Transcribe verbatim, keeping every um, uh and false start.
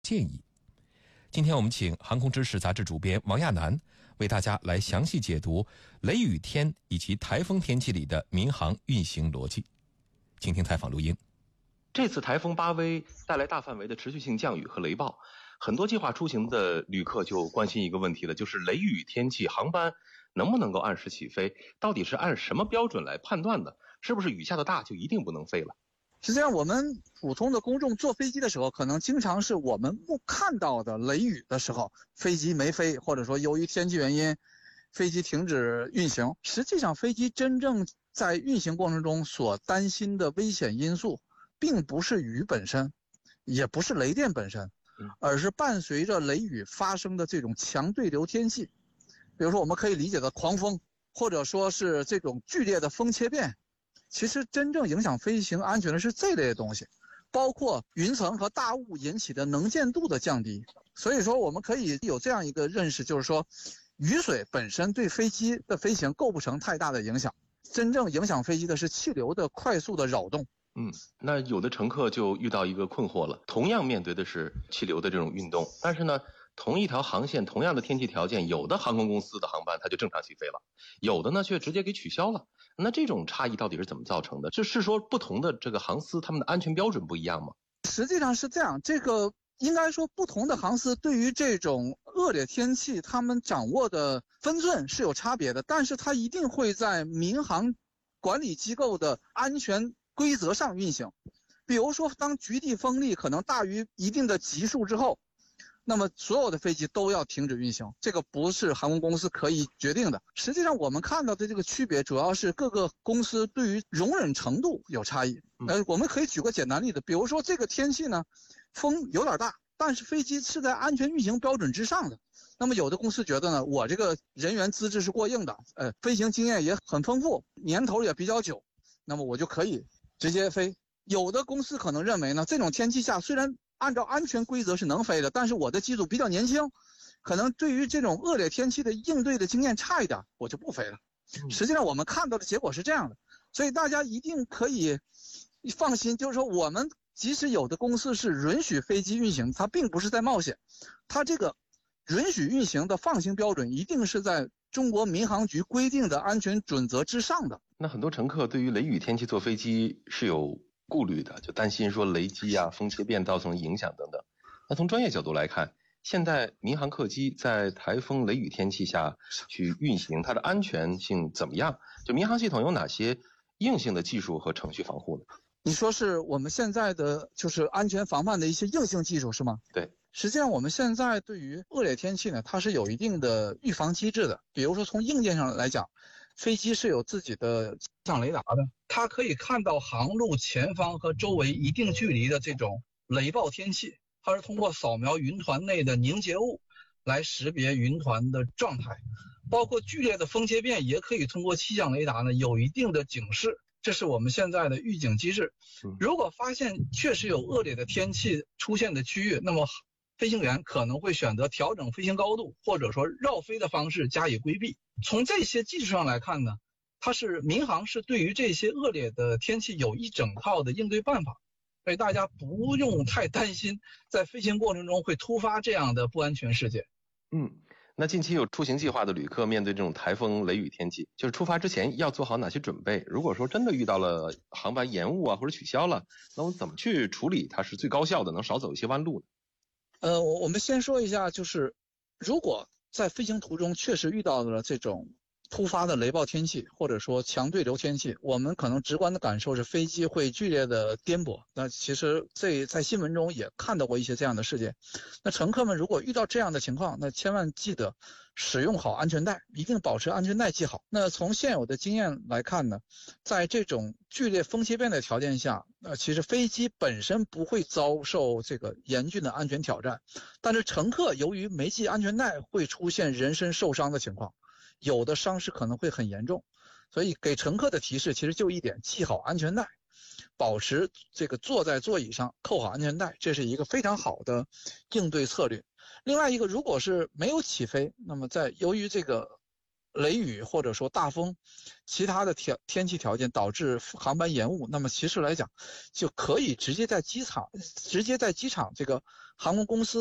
建议。今天我们请航空知识杂志主编王亚楠为大家来详细解读雷雨天以及台风天气里的民航运行逻辑。请听采访录音。 这次台风巴威带来大范围的持续性降雨和雷暴，很多计划出行的旅客就关心一个问题了，就是雷雨天气航班能不能够按时起飞，到底是按什么标准来判断的？是不是雨下的大就一定不能飞了？ 实际上我们普通的公众坐飞机的时候，可能经常是我们不看到的雷雨的时候，飞机没飞，或者说由于天气原因飞机停止运行。实际上飞机真正在运行过程中所担心的危险因素并不是雨本身，也不是雷电本身，而是伴随着雷雨发生的这种强对流天气。比如说我们可以理解的狂风，或者说是这种剧烈的风切变。其实真正影响飞行安全的是这类的东西，包括云层和大雾引起的能见度的降低。所以说我们可以有这样一个认识，就是说雨水本身对飞机的飞行构不成太大的影响，真正影响飞机的是气流的快速的扰动。 嗯，那有的乘客就遇到一个困惑了，同样面对的是气流的这种运动，但是呢同一条航线同样的天气条件，有的航空公司的航班它就正常起飞了，有的呢却直接给取消了。那这种差异到底是怎么造成的？就是说不同的这个航司他们的安全标准不一样吗？ 实际上是这样，这个应该说不同的航司对于这种恶劣天气他们掌握的分寸是有差别的，但是它一定会在民航管理机构的安全规则上运行。比如说当局地风力可能大于一定的级数之后，那么所有的飞机都要停止运行，这个不是航空公司可以决定的。实际上我们看到的这个区别主要是各个公司对于容忍程度有差异。呃，我们可以举个简单例子，比如说这个天气呢，风有点大，但是飞机是在安全运行标准之上的。那么有的公司觉得呢，我这个人员资质是过硬的，呃，飞行经验也很丰富，年头也比较久，那么我就可以直接飞。有的公司可能认为呢，这种天气下虽然按照安全规则是能飞的，但是我的机组比较年轻，可能对于这种恶劣天气的应对的经验差一点，我就不飞了。实际上我们看到的结果是这样的，所以大家一定可以放心，就是说我们即使有的公司是允许飞机运行，它并不是在冒险，它这个允许运行的放行标准一定是在中国民航局规定的安全准则之上的。 那很多乘客对于雷雨天气坐飞机是有顾虑的，就担心说雷击啊、风切变造成影响等等。那从专业角度来看，现在民航客机在台风雷雨天气下去运行，它的安全性怎么样？就民航系统有哪些硬性的技术和程序防护呢？ 你说是我们现在的就是安全防范的一些硬性技术是吗？ 对， 实际上我们现在对于恶劣天气呢，它是有一定的预防机制的。比如说从硬件上来讲，飞机是有自己的气象雷达的，它可以看到航路前方和周围一定距离的这种雷暴天气，它是通过扫描云团内的凝结物来识别云团的状态，包括剧烈的风切变也可以通过气象雷达呢有一定的警示，这是我们现在的预警机制。如果发现确实有恶劣的天气出现的区域，那么飞行员可能会选择调整飞行高度，或者说绕飞的方式加以规避。从这些技术上来看呢，它是民航是对于这些恶劣的天气有一整套的应对办法，所以大家不用太担心在飞行过程中会突发这样的不安全事件。 嗯，那近期有出行计划的旅客面对这种台风雷雨天气，就是出发之前要做好哪些准备？如果说真的遇到了航班延误啊或者取消了，那我们怎么去处理它是最高效的，能少走一些弯路呢？ 呃，我们先说一下，就是如果在飞行途中确实遇到了这种突发的雷暴天气或者说强对流天气，我们可能直观的感受是飞机会剧烈的颠簸。那其实这在新闻中也看到过一些这样的事件。那乘客们如果遇到这样的情况，那千万记得使用好安全带，一定保持安全带系好。那从现有的经验来看呢，在这种剧烈风切变的条件下，呃，其实飞机本身不会遭受这个严峻的安全挑战，但是乘客由于没系安全带会出现人身受伤的情况，有的伤势可能会很严重。所以给乘客的提示其实就一点，系好安全带，保持这个坐在座椅上扣好安全带，这是一个非常好的应对策略。另外一个，如果是没有起飞，那么在由于这个雷雨或者说大风，其他的天天气条件导致航班延误，那么其实来讲，就可以直接在机场直接在机场这个航空公司